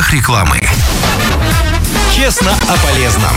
правах рекламы. Честно о полезном.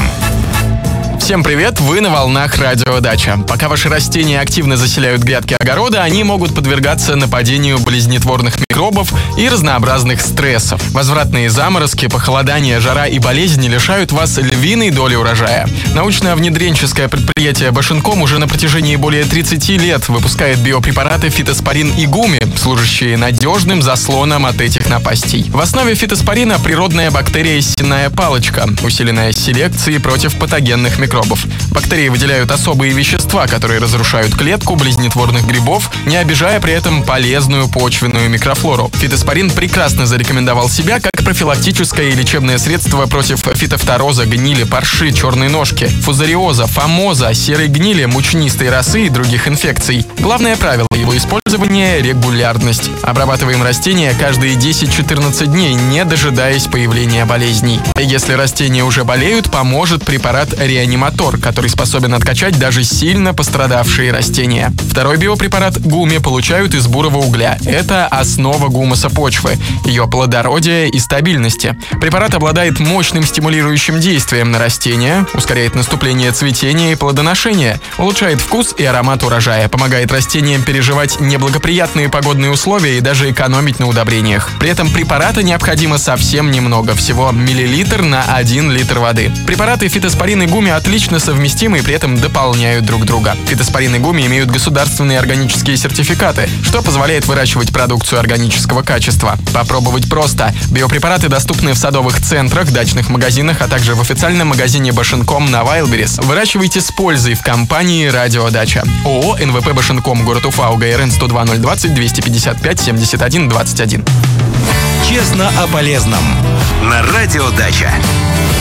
Всем привет, вы на волнах Радио Дача. Пока ваши растения активно заселяют грядки огорода, они могут подвергаться нападению болезнетворных микробов и разнообразных стрессов. Возвратные заморозки, похолодание, жара и болезни лишают вас львиной доли урожая. Научно-внедренческое предприятие Башенком уже на протяжении более 30 лет выпускает биопрепараты фитоспорин и гуми, служащие надежным заслоном от этих напастей. В основе фитоспорина природная бактерия сенная палочка, усиленная селекцией против патогенных микробов. Бактерии выделяют особые вещества, которые разрушают клетку болезнетворных грибов, не обижая при этом полезную почвенную микрофлору. Фитоспорин прекрасно зарекомендовал себя как профилактическое и лечебное средство против фитофтороза, гнили, парши, черной ножки, фузариоза, фомоза, серой гнили, мучнистой росы и других инфекций. Главное правило его использования – регулярность. Обрабатываем растения каждые 10-14 дней, не дожидаясь появления болезней. Если растения уже болеют, поможет препарат реаниматор, который способен откачать даже сильно пострадавшие растения. Второй биопрепарат гуми получают из бурого угля. Это основа гумуса почвы, ее плодородия и стабильности. Препарат обладает мощным стимулирующим действием на растения, ускоряет наступление цветения и плодоношения, улучшает вкус и аромат урожая, помогает растениям переживать неблагоприятные погодные условия и даже экономить на удобрениях. При этом препарата необходимо совсем немного, всего миллилитр на 1 литр воды. Препараты фитоспорин и гуми отлично совместимы и при этом дополняют друг друга. Фитоспорин и гуми имеют государственные органические сертификаты, что позволяет выращивать продукцию органического качества. Попробовать просто. Биопрепараты доступны в садовых центрах, дачных магазинах, а также в официальном магазине Башенком на Wildberries. Выращивайте с пользой в компании Радио Дача. ООО НВП Башенком, город Уфа, УГРН 102 020 255 71 21. Честно о полезном. На Радио Дача.